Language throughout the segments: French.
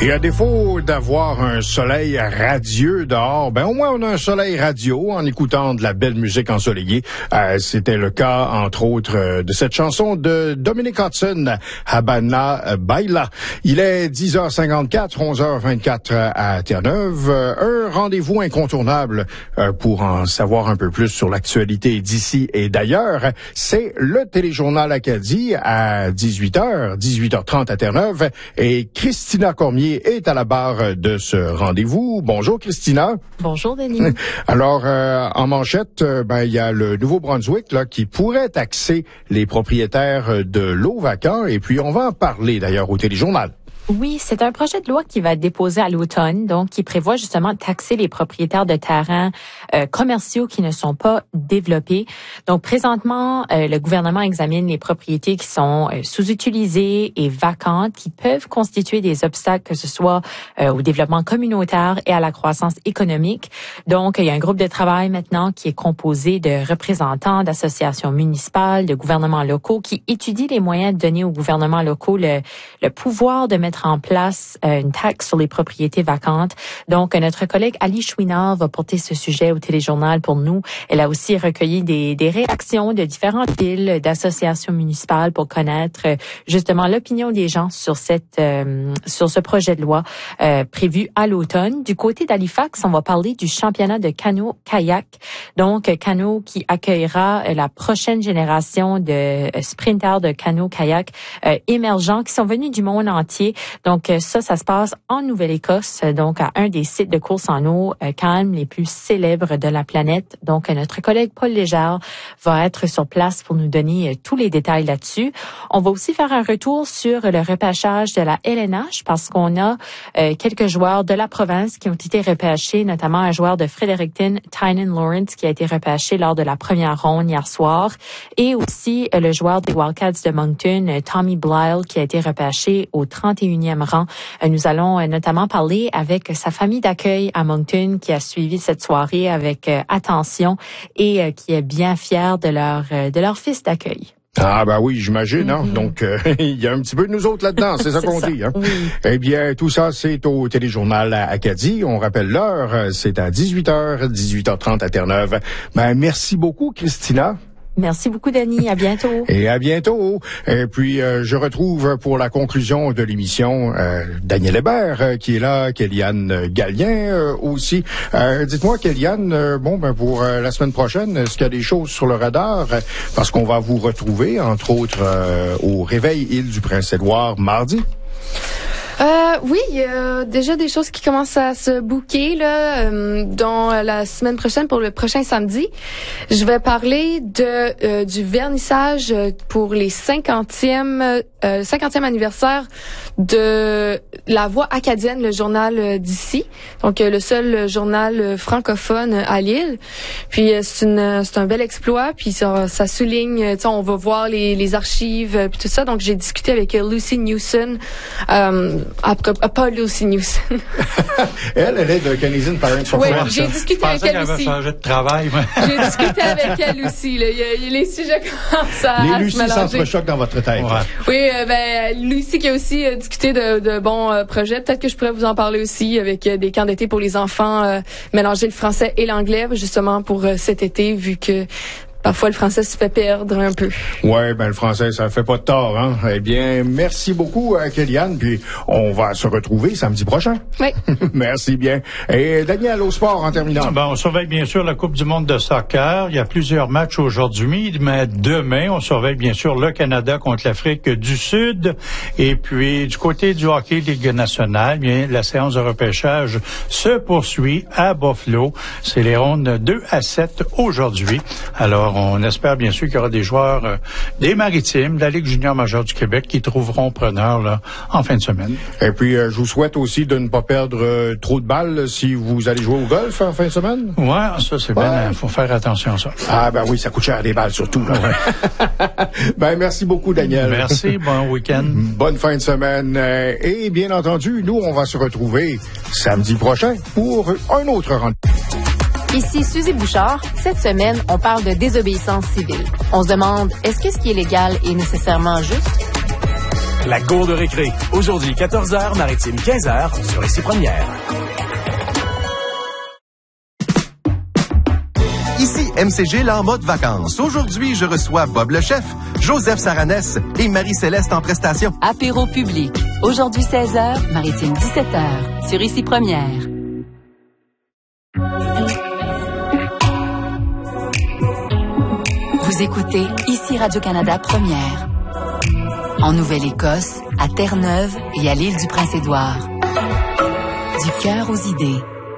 Et à défaut d'avoir un soleil radieux dehors, ben au moins on a un soleil radio en écoutant de la belle musique ensoleillée. C'était le cas, entre autres, de cette chanson de Dominic Hudson, Habana Baila. Il est 10h54, 11h24 à Terre-Neuve. Un rendez-vous incontournable pour en savoir un peu plus sur l'actualité d'ici et d'ailleurs. C'est le Téléjournal Acadie à 18h30 à Terre-Neuve. Et Christina Cormier est à la barre de ce rendez-vous. Bonjour Christina. Bonjour Denis. Alors en manchette, il y a le Nouveau-Brunswick là qui pourrait taxer les propriétaires de lots vacants et puis on va en parler d'ailleurs au Téléjournal. Oui, c'est un projet de loi qui va être déposé à l'automne, donc qui prévoit justement de taxer les propriétaires de terrains commerciaux qui ne sont pas développés. Donc présentement, le gouvernement examine les propriétés qui sont sous-utilisées et vacantes, qui peuvent constituer des obstacles, que ce soit au développement communautaire et à la croissance économique. Donc, il y a un groupe de travail maintenant qui est composé de représentants d'associations municipales, de gouvernements locaux, qui étudient les moyens de donner aux gouvernements locaux le pouvoir de mettre en place une taxe sur les propriétés vacantes. Donc, notre collègue Ali Chouinard va porter ce sujet au Téléjournal pour nous. Elle a aussi recueilli des réactions de différentes villes, d'associations municipales pour connaître justement l'opinion des gens sur sur ce projet de loi prévu à l'automne. Du côté d'Halifax, on va parler du championnat de canot-kayak. Donc, canot qui accueillera la prochaine génération de sprinters de canot-kayak émergents qui sont venus du monde entier. Donc ça se passe en Nouvelle-Écosse, donc à un des sites de course en eau calme les plus célèbres de la planète. Donc notre collègue Paul Légère va être sur place pour nous donner tous les détails là-dessus. On va aussi faire un retour sur le repêchage de la LNH parce qu'on a quelques joueurs de la province qui ont été repêchés, notamment un joueur de Fredericton, Tynan Lawrence, qui a été repêché lors de la première ronde hier soir, et aussi le joueur des Wildcats de Moncton, Tommy Blyle, qui a été repêché au 31e rang. Nous allons notamment parler avec sa famille d'accueil à Moncton qui a suivi cette soirée avec attention et qui est bien fière de leur fils d'accueil. Ah ben oui, j'imagine, hein? Donc il y a un petit peu de nous autres là-dedans, c'est ça qu'on dit, hein? Oui. Eh bien, tout ça, c'est au Téléjournal Acadie. On rappelle l'heure, c'est à 18h30 à Terre-Neuve. Ben merci beaucoup, Christina. Merci beaucoup, Denis. À bientôt. Et à bientôt. Et puis, je retrouve pour la conclusion de l'émission Daniel Hébert qui est là, Kéliane Gallien aussi. Dites-moi, Kéliane, pour la semaine prochaine, est-ce qu'il y a des choses sur le radar? Parce qu'on va vous retrouver, entre autres, au Réveil Île-du-Prince-Édouard mardi. Oui, il y a déjà des choses qui commencent à se booker là, dans la semaine prochaine pour le prochain samedi. Je vais parler du vernissage pour les 50e anniversaire de La Voix acadienne, le journal d'ici. Donc le seul journal francophone à Lille. Puis c'est un bel exploit, puis ça souligne, on va voir les archives puis tout ça. Donc j'ai discuté avec Lucy Newson pas Lucy Newson. elle est de Canadian Parents for France. Oui, j'ai discuté avec elle aussi. Changé de travail. J'ai discuté avec elle aussi. Là. Les sujets commencent à les Lucy s'entrechoquent dans votre tête. Ouais. Oui, Lucy qui a aussi discuté de bons projets. Peut-être que je pourrais vous en parler aussi avec des camps d'été pour les enfants, mélanger le français et l'anglais, justement pour cet été, vu que parfois, le français se fait perdre un peu. Ouais, le français, ça fait pas de tort, hein. Eh bien, merci beaucoup, Kéliane, puis on va se retrouver samedi prochain. Oui. Merci bien. Et Daniel, au sport, en terminant. On surveille bien sûr la Coupe du monde de soccer. Il y a plusieurs matchs aujourd'hui, mais demain, on surveille bien sûr le Canada contre l'Afrique du Sud. Et puis, du côté du hockey Ligue nationale, bien, la séance de repêchage se poursuit à Buffalo. C'est les rondes 2 à 7 aujourd'hui. Alors, on espère bien sûr qu'il y aura des joueurs des Maritimes, de la Ligue junior majeure du Québec qui trouveront preneur là, en fin de semaine. Et puis, je vous souhaite aussi de ne pas perdre trop de balles si vous allez jouer au golf en fin de semaine. Ouais, ça c'est bien. Il faut faire attention à ça. Ah ben oui, ça coûte cher des balles surtout. Là. Merci beaucoup, Daniel. Merci, bon week-end. Bonne fin de semaine. Et bien entendu, nous, on va se retrouver samedi prochain pour un autre rendez-vous. Ici Suzy Bouchard. Cette semaine, on parle de désobéissance civile. On se demande, est-ce que ce qui est légal est nécessairement juste? La cour de récré. Aujourd'hui, 14h, Maritime 15h, sur Ici Première. Ici MCG, là en mode vacances. Aujourd'hui, je reçois Bob le chef, Joseph Saranès et Marie-Céleste en prestation. Apéro public. Aujourd'hui 16h, Maritime 17h, sur Ici Première. Vous écoutez Ici Radio-Canada Première. En Nouvelle-Écosse, à Terre-Neuve et à l'île du Prince-Édouard. Du cœur aux idées.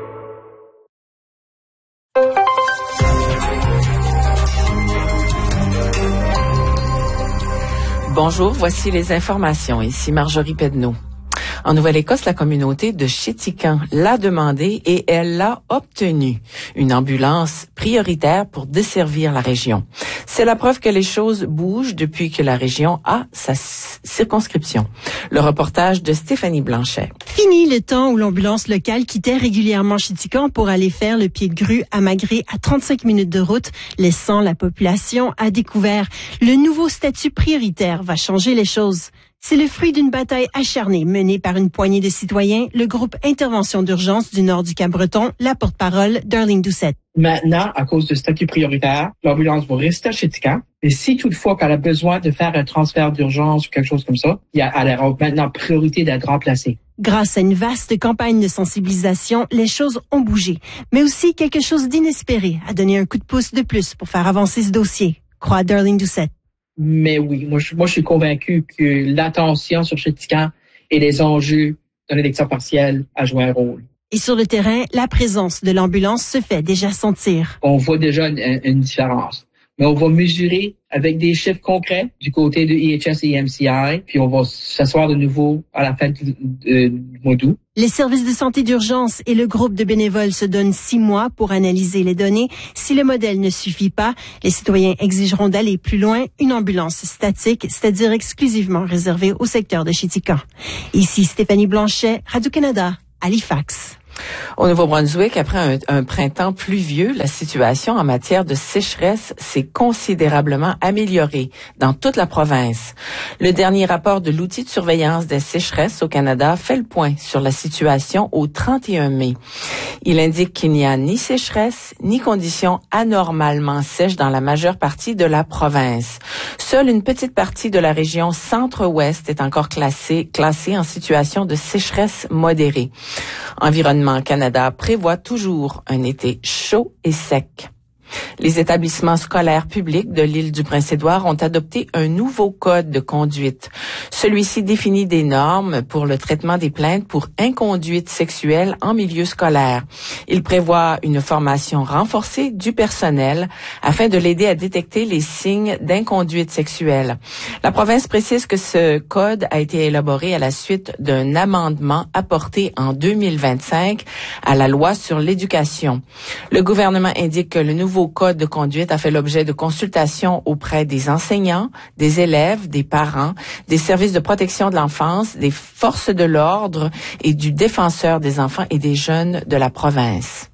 Bonjour, voici les informations. Ici Marjorie Pedneau. En Nouvelle-Écosse, la communauté de Chéticamp l'a demandé et elle l'a obtenu. Une ambulance prioritaire pour desservir la région. C'est la preuve que les choses bougent depuis que la région a sa circonscription. Le reportage de Stéphanie Blanchet. Fini le temps où l'ambulance locale quittait régulièrement Chéticamp pour aller faire le pied de grue à Magré à 35 minutes de route, laissant la population à découvert. Le nouveau statut prioritaire va changer les choses. C'est le fruit d'une bataille acharnée menée par une poignée de citoyens, le groupe Intervention d'urgence du nord du Cap-Breton, la porte-parole Darlene Doucette. Maintenant, à cause du statut prioritaire, l'ambulance va rester à Chéticamp. Et si toutefois qu'elle a besoin de faire un transfert d'urgence ou quelque chose comme ça, elle a maintenant priorité d'être remplacée. Grâce à une vaste campagne de sensibilisation, les choses ont bougé. Mais aussi quelque chose d'inespéré a donné un coup de pouce de plus pour faire avancer ce dossier, croit Darlene Doucette. Mais oui, moi je suis convaincu que l'attention sur Chéticamp et les enjeux d'un élection partielle a joué un rôle. Et sur le terrain, la présence de l'ambulance se fait déjà sentir. On voit déjà une différence. Mais on va mesurer avec des chiffres concrets du côté de EHS et MCI, puis on va s'asseoir de nouveau à la fin du mois d'août. Les services de santé d'urgence et le groupe de bénévoles se donnent 6 mois pour analyser les données. Si le modèle ne suffit pas, les citoyens exigeront d'aller plus loin, une ambulance statique, c'est-à-dire exclusivement réservée au secteur de Chéticamp. Ici Stéphanie Blanchet, Radio-Canada, Halifax. Au Nouveau-Brunswick, après un printemps pluvieux, la situation en matière de sécheresse s'est considérablement améliorée dans toute la province. Le dernier rapport de l'outil de surveillance des sécheresses au Canada fait le point sur la situation au 31 mai. Il indique qu'il n'y a ni sécheresse, ni conditions anormalement sèches dans la majeure partie de la province. Seule une petite partie de la région centre-ouest est encore classée en situation de sécheresse modérée. Environnement Canada prévoit toujours un été chaud et sec. Les établissements scolaires publics de l'île du Prince-Édouard ont adopté un nouveau code de conduite. Celui-ci définit des normes pour le traitement des plaintes pour inconduite sexuelle en milieu scolaire. Il prévoit une formation renforcée du personnel afin de l'aider à détecter les signes d'inconduite sexuelle. La province précise que ce code a été élaboré à la suite d'un amendement apporté en 2025 à la loi sur l'éducation. Le gouvernement indique que le nouveau code de conduite a fait l'objet de consultations auprès des enseignants, des élèves, des parents, des services de protection de l'enfance, des forces de l'ordre et du défenseur des enfants et des jeunes de la province.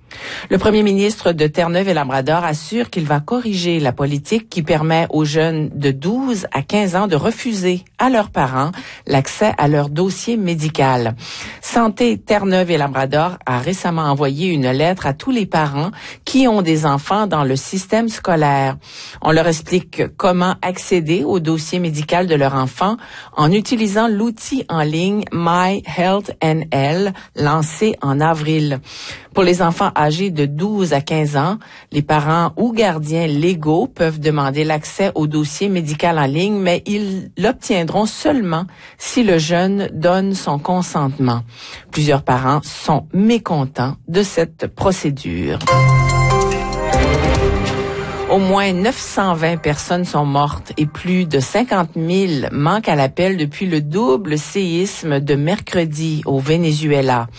Le premier ministre de Terre-Neuve et Labrador assure qu'il va corriger la politique qui permet aux jeunes de 12 à 15 ans de refuser à leurs parents l'accès à leur dossier médical. Santé Terre-Neuve et Labrador a récemment envoyé une lettre à tous les parents qui ont des enfants dans le système scolaire. On leur explique comment accéder au dossier médical de leur enfant en utilisant l'outil en ligne MyHealthNL lancé en avril. Pour les enfants âgés de 12 à 15 ans, les parents ou gardiens légaux peuvent demander l'accès au dossier médical en ligne, mais ils l'obtiendront seulement si le jeune donne son consentement. Plusieurs parents sont mécontents de cette procédure. Au moins 920 personnes sont mortes et plus de 50 000 manquent à l'appel depuis le double séisme de mercredi au Venezuela.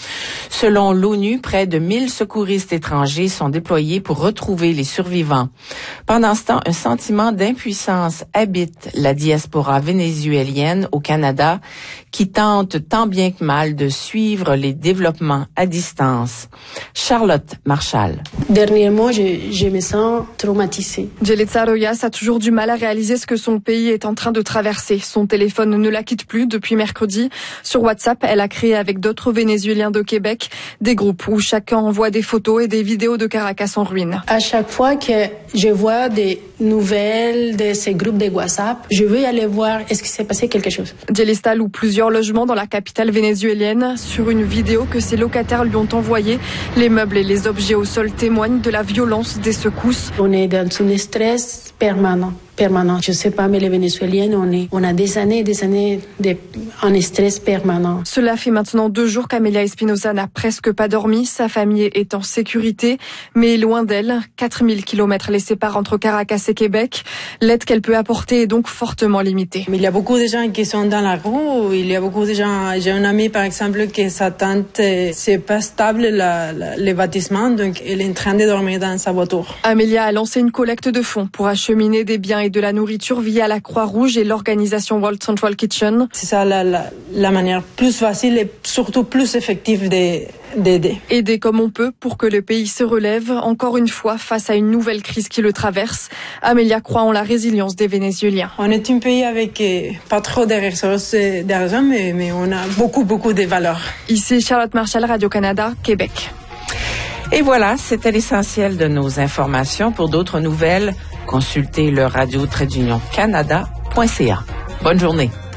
Selon l'ONU, près de 1000 secouristes étrangers sont déployés pour retrouver les survivants. Pendant ce temps, un sentiment d'impuissance habite la diaspora vénézuélienne au Canada qui tente tant bien que mal de suivre les développements à distance. Charlotte Marchal. Dernièrement, je me sens traumatisée. Yelitza Royas a toujours du mal à réaliser ce que son pays est en train de traverser. Son téléphone ne la quitte plus depuis mercredi. Sur WhatsApp, elle a créé avec d'autres Vénézuéliens de Québec des groupes où chacun envoie des photos et des vidéos de Caracas en ruine. À chaque fois que je vois des nouvelles de ces groupes de WhatsApp, je veux aller voir est-ce qu'il s'est passé quelque chose. Yelitza loue plusieurs logements dans la capitale vénézuélienne. Sur une vidéo que ses locataires lui ont envoyée, les meubles et les objets au sol témoignent de la violence des secousses. On est dans un stress permanent. Je sais pas, mais les Vénézuéliens, on a des années en stress permanent. Cela fait maintenant 2 jours qu'Amelia Espinosa n'a presque pas dormi. Sa famille est en sécurité, mais loin d'elle. 4000 kilomètres les séparent entre Caracas et Québec. L'aide qu'elle peut apporter est donc fortement limitée. Mais il y a beaucoup de gens qui sont dans la rue. Il y a beaucoup de gens. J'ai un ami, par exemple, que sa tante, c'est pas stable, les bâtiments, donc elle est en train de dormir dans sa voiture. Amelia a lancé une collecte de fonds pour acheminer des biens et de la nourriture via la Croix-Rouge et l'organisation World Central Kitchen. C'est ça la manière plus facile et surtout plus effective d'aider. Aider comme on peut pour que le pays se relève, encore une fois, face à une nouvelle crise qui le traverse. Amelia croit en la résilience des Vénézuéliens. On est un pays avec pas trop de ressources d'argent, mais on a beaucoup de valeurs. Ici Charlotte Marchal, Radio-Canada, Québec. Et voilà, c'était l'essentiel de nos informations. Pour d'autres nouvelles, consultez le radio-canada.ca. Bonne journée.